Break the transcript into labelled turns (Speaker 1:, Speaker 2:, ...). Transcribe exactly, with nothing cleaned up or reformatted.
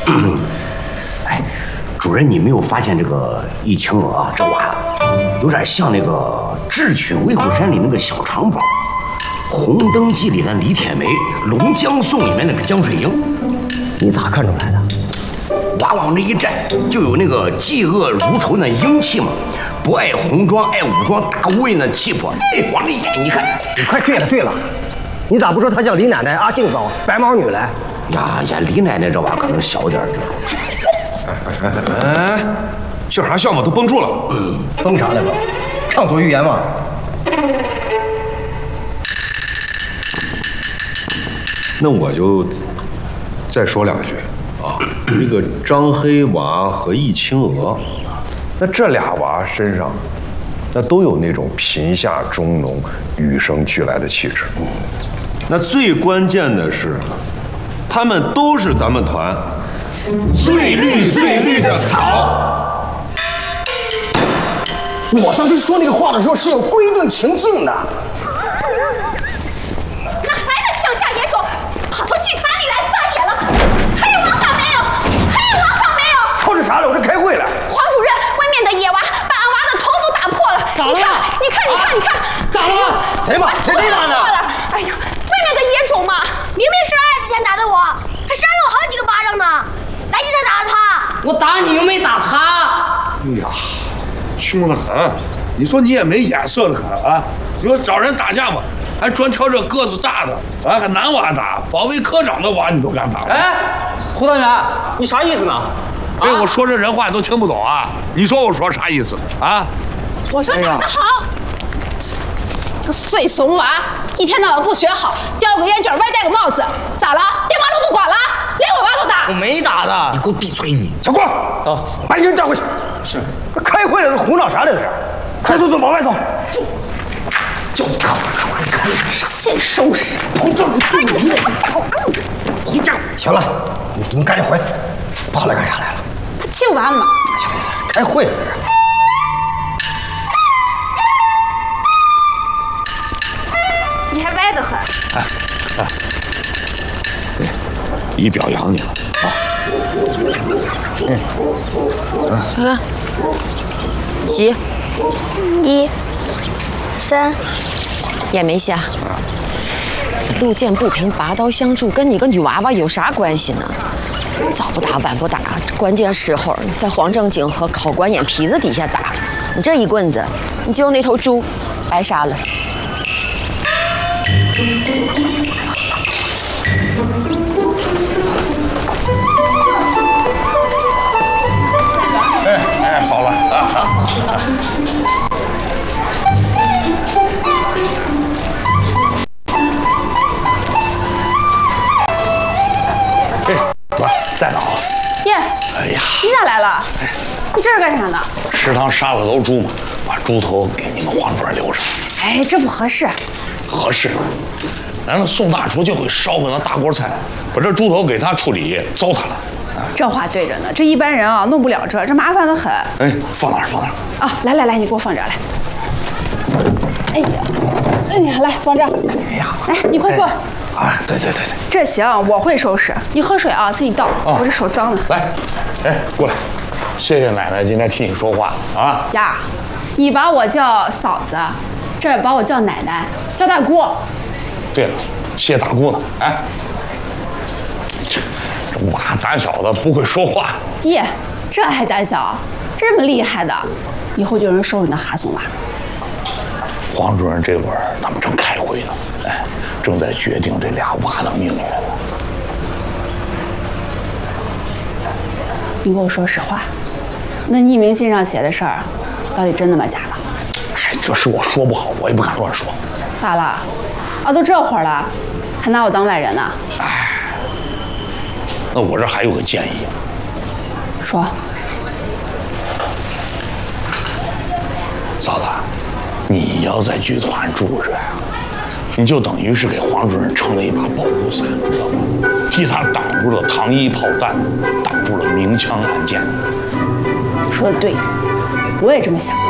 Speaker 1: 哎，主任，你没有发现这个易青娥啊，这娃有点像那个《智取威虎山》里那个小长宝，《红灯记》里的李铁梅，《龙江颂》里面那个江水英。
Speaker 2: 你咋看出来的？
Speaker 1: 娃往这一站，就有那个嫉恶如仇那英气嘛，不爱红装爱武装大无畏那气魄。哎，往这一眼，你看，
Speaker 2: 你快对了对了，你咋不说她像李奶奶、阿静嫂、白毛女嘞？
Speaker 1: 呀呀，李奶奶这娃可能小点儿，这。
Speaker 3: 哎，笑啥笑嘛？都绷住了。
Speaker 2: 嗯，绷啥了都？畅所欲言嘛。
Speaker 3: 那我就再说两句啊。这个张黑娃和易青娥，那这俩娃身上，那都有那种贫下中农、与生俱来的气质。那最关键的是，他们都是咱们团
Speaker 1: 最绿最绿的草。
Speaker 2: 我当时说那个话的时候是有规定情境的。
Speaker 4: 哪来的乡下野种，跑到剧团里来撒野了？还有王法没有？还有王法没有？
Speaker 2: 吵吵啥了？我这开会了。
Speaker 4: 黄主任，外面的野娃把俺娃的头都打破了。
Speaker 5: 咋了？
Speaker 4: 你看，你看，你看，你看，
Speaker 5: 咋了？
Speaker 2: 谁嘛？谁谁打的？
Speaker 4: 哎呀，外面的野种嘛，
Speaker 6: 明明是儿子先打的我，他扇了我好几个巴掌呢。来你才打的他。
Speaker 5: 我打你又没打他。
Speaker 7: 哎呀，凶得很！你说你也没眼色的很啊！你说找人打架嘛，还专挑这个子大的啊，还男娃打，保卫科长的娃你都敢打？
Speaker 5: 哎，胡导员，你啥意思呢？
Speaker 7: 哎，我说这人话都听不懂啊！你说我说啥意思啊？
Speaker 4: 我说打得好。个碎怂娃，一天到晚不学好，叼个烟卷，外戴个帽子，咋了？爹妈都不管了，连我娃都打。
Speaker 5: 我没打的。
Speaker 1: 你给我闭嘴！你
Speaker 2: 小郭，
Speaker 5: 啊，
Speaker 2: 把人叫回去。
Speaker 5: 是。
Speaker 2: 开会了，胡闹啥来着？快速走，往外走。
Speaker 1: 就你看我看我，你看
Speaker 4: 先收拾。
Speaker 2: 同志，一站。行了，你你赶紧回，跑来干啥来了？
Speaker 4: 他就完了。
Speaker 2: 行行行，开会了这是。
Speaker 4: 你还歪得很。
Speaker 7: 哎哎，姨表扬你了啊！
Speaker 4: 嗯，啊，几？
Speaker 6: 一、三，
Speaker 4: 也没下。路见不平，拔刀相助，跟你个女娃娃有啥关系呢？早不打晚不打，关键时候在黄正经和考官眼皮子底下打，你这一棍子，你就那头猪白杀了。
Speaker 7: 哎哎，嫂子啊！哎，来，在呢啊！
Speaker 4: 耶，
Speaker 7: 哎呀，
Speaker 4: 你咋来了？你这是干啥呢？
Speaker 7: 食堂杀了头猪嘛，把猪头给你们黄主任留着。
Speaker 4: 哎，这不合适。
Speaker 7: 合适，咱那宋大厨就会烧个那大锅菜，把这猪头给他处理，糟蹋了。
Speaker 4: 这话对着呢，这一般人啊弄不了这，这麻烦的很。
Speaker 7: 哎，放哪儿放哪儿
Speaker 4: 啊！来来来，你给我放这儿来。哎呀，哎呀，来放这儿。
Speaker 7: 哎呀，
Speaker 4: 来，你快坐。
Speaker 7: 啊，对对对对，
Speaker 4: 这行，我会收拾。你喝水啊，自己倒，
Speaker 7: 啊、
Speaker 4: 我这手脏了。
Speaker 7: 来，哎，过来，谢谢奶奶今天替你说话啊。
Speaker 4: 呀，你把我叫嫂子，这儿把我叫奶奶，叫大姑。
Speaker 7: 对了，谢大姑呢？哎，这娃胆小的不会说话。
Speaker 4: 耶，这还胆小？这么厉害的，以后就有人收拾那哈怂娃。
Speaker 7: 黄主任这会儿他们正开会呢，哎，正在决定这俩娃的命运。
Speaker 4: 你给我说实话，那匿名信上写的事儿，到底真的吗假的？
Speaker 7: 哎，这事我说不好，我也不敢乱说。
Speaker 4: 咋了？啊，都这会儿了，还拿我当外人呢？
Speaker 7: 哎，那我这还有个建议。
Speaker 4: 说。
Speaker 7: 嫂子，你要在剧团住着呀，你就等于是给黄主任撑了一把保护伞，知道吗？替他挡住了糖衣炮弹，挡住了明枪暗箭。
Speaker 4: 说的对，我也这么想。